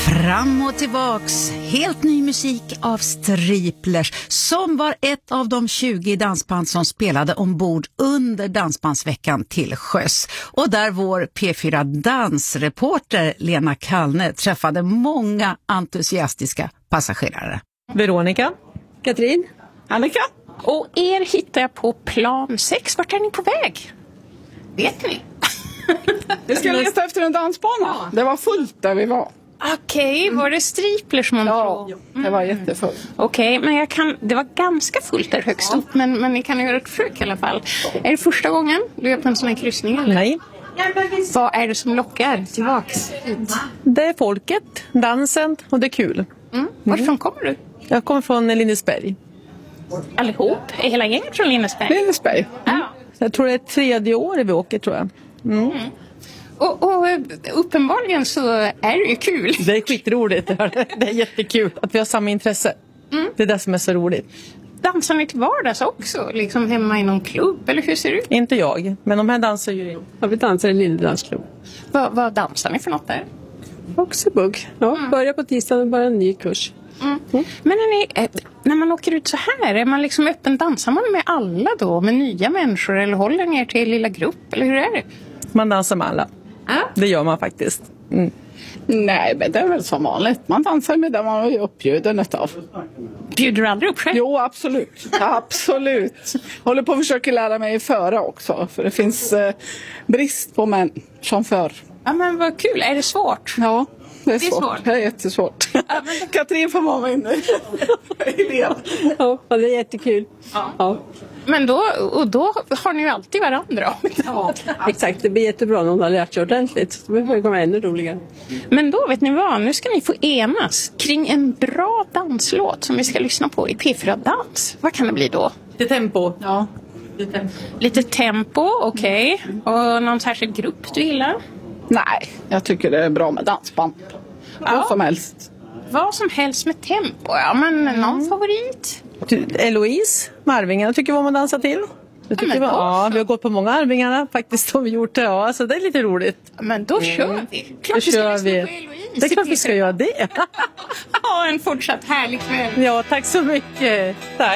Fram och tillbaks, helt ny musik av Striplers som var ett av de 20 dansband som spelade ombord under dansbandsveckan till sjöss. Och där vår P4 dansreporter Lena Kallne träffade många entusiastiska passagerare. Veronica, Katrin, Annika. Och er hittar jag på plan 6. Vart är ni på väg? Vet ni? Vi ska leta efter en dansbana. Ja. Det var fullt där vi var. Okej, var det Striplers man Ja, det var jättefullt. Okej, men det var ganska fullt där högst upp, men ni kan göra ett försök i alla fall. Är det första gången du är på en sån här kryssning? Eller? Nej. Vad är det som lockar tillbaks hit? Det är folket, dansen och det är kul. Varifrån kommer du? Jag kommer från Lindesberg. Allihop? Är hela gänget från Lindesberg? Lindesberg. Ja. Jag tror det är 3:e året vi åker, tror jag. Och uppenbarligen så är det ju kul. Det är skitroligt. Det är jättekul att vi har samma intresse. Det är det som är så roligt. Dansar ni till vardags också? Liksom hemma i någon klubb? Eller hur ser det ut? Inte jag, men de här dansar ju. ja, vi dansar i en liten dansklubb. Vad dansar ni för något där? Oxybugg. Ja, börjar på tisdagen och börjar en ny kurs. Men när man åker ut så här, är man liksom öppen? Dansar man med alla då? Med nya människor? Eller håller ni er till lilla grupp? Eller hur är det? Man dansar med alla. Ja. Det gör man faktiskt. Nej, men det är väl som vanligt. Man dansar med det man är uppbjuden utav. Bjuder du aldrig upp själv? Jo, absolut. Absolut. Håller på att försöka lära mig föra också. För det finns brist på män som för. Ja, men vad kul. Är det svårt? Ja, det är svårt. svårt. Det är jättesvårt. Katrin får vara med nu. Ja, det är jättekul. Ja. Men då har ni ju alltid varandra. Ja, exakt. Det blir jättebra om de har lärt sig ordentligt. Då behöver det komma ännu roligare. Men då vet ni vad, nu ska ni få enas kring en bra danslåt som vi ska lyssna på i P4 Dans. Vad kan det bli då? Det är tempo. Ja. Lite tempo, okej. Och någon särskild grupp du gillar? Nej, jag tycker det är bra med dansband. Vad som helst. Vad som helst med tempo, ja. Men någon favorit? Eloise med Arvingarna tycker vad man dansar till. Det tycker men vi, då ja, så. vi har gått på många Arvingarna faktiskt, har vi gjort det. Ja, så det är lite roligt. Men då kör vi. Då Klart vi ska kör lyssna vi. på Eloise. Det är klart vi ska göra det. Ha en fortsatt härlig kväll. Ja, tack så mycket. Tack.